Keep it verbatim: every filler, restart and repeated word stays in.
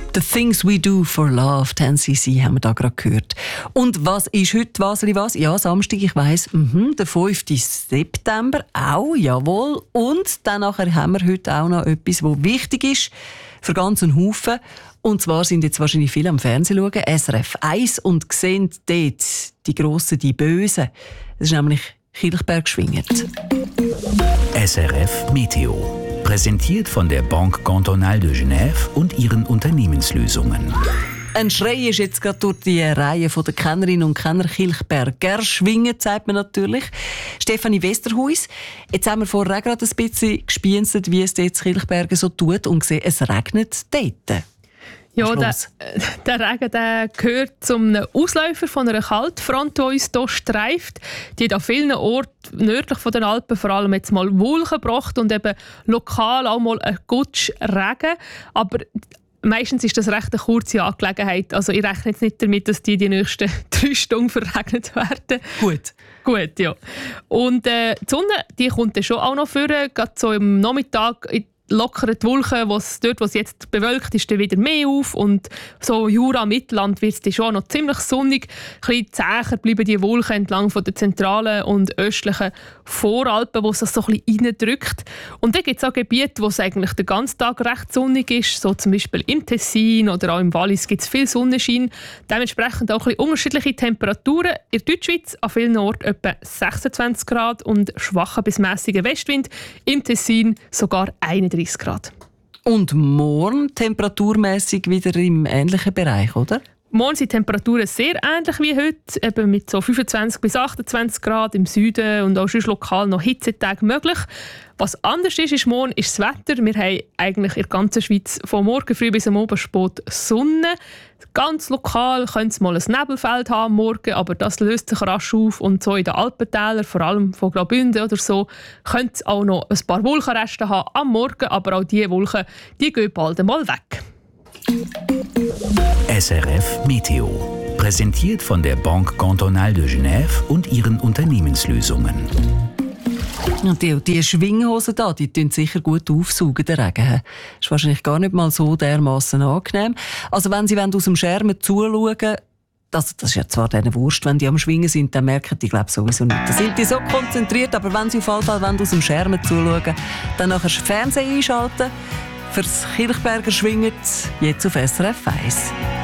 The Things We Do for Love, ten C C, haben wir da gerade gehört. Und was ist heute, was, was? Ja, Samstag, ich weiss, mhm, der fünften September, auch, jawohl. Und dann nachher haben wir heute auch noch etwas, was wichtig ist für ganz einen Haufen. Und zwar sind jetzt wahrscheinlich viele am Fernsehen schauen, S R F eins, und sehen dort die Grossen, die Bösen. Das ist nämlich Kilchberg schwingend. S R F Meteo. Präsentiert von der Banque Cantonale de Genève und ihren Unternehmenslösungen. Ein Schrei ist jetzt gerade durch die Reihe der Kennerinnen und Kenner Kilchberger schwingen, sagt man natürlich. Stefanie Westerhuis, jetzt haben wir vorher auch gerade ein bisschen gespienzt, wie es dort in Kilchbergen so tut, und gesehen, es regnet dort. Ja, der, der Regen der gehört zum Ausläufer von einer Kaltfront, die uns hier streift. Die hat an vielen Orten nördlich von den Alpen vor allem jetzt mal Wolken gebracht und eben lokal auch mal ein Gutsch Regen. Aber meistens ist das recht eine kurze Angelegenheit. Also ich rechne jetzt nicht damit, dass die die nächsten drei Stunden verregnet werden. Gut. Gut, ja. Und äh, die Sonne, die kommt dann schon auch noch vor, gerade so im Nachmittag. Lockern die Wolken, was dort, wo es jetzt bewölkt ist, dann wieder mehr auf. Und so Jura, Mittelland wird es schon noch ziemlich sonnig. Ein bisschen zäher bleiben die Wolken entlang von der zentralen und östlichen Voralpen, wo es das so ein bisschen reindrückt. Und dann gibt es auch Gebiete, wo es eigentlich den ganzen Tag recht sonnig ist. So zum Beispiel im Tessin oder auch im Wallis gibt es viel Sonnenschein. Dementsprechend auch ein bisschen unterschiedliche Temperaturen. In der Deutschschweiz an vielen Orten etwa sechsundzwanzig Grad und schwacher bis mäßiger Westwind. Im Tessin sogar einunddreißig Grad. Und morgen temperaturmäßig wieder im ähnlichen Bereich, oder? Morgen sind die Temperaturen sehr ähnlich wie heute, eben mit so fünfundzwanzig bis achtundzwanzig Grad im Süden und auch sonst lokal noch Hitzetage möglich. Was anders ist, ist morgen ist das Wetter. Wir haben eigentlich in der ganzen Schweiz von morgen früh bis am Abend spät Sonne. Ganz lokal könnte es mal ein Nebelfeld haben morgen, aber das löst sich rasch auf. Und so in den Alpentälern, vor allem von Graubünden oder so, könnte es auch noch ein paar Wolkenreste haben am Morgen, aber auch diese Wolken, die gehen bald einmal weg. S R F Meteo. Präsentiert von der Banque Cantonale de Genève und ihren Unternehmenslösungen. Und die, die Schwinghosen da, die tun sicher gut aufsaugen, den Regen. Das ist wahrscheinlich gar nicht mal so dermassen angenehm. Also wenn Sie aus dem Schermen zuschauen, das, das ist ja zwar denen Wurst, wenn die am Schwingen sind, dann merken die, glaube sowieso nicht. Da sind die so konzentriert, aber wenn Sie auf jeden Fall aus dem Schermen zuschauen, dann nachher das Fernsehen einschalten. Fürs Kilchberger schwingt jetzt auf S R F eins.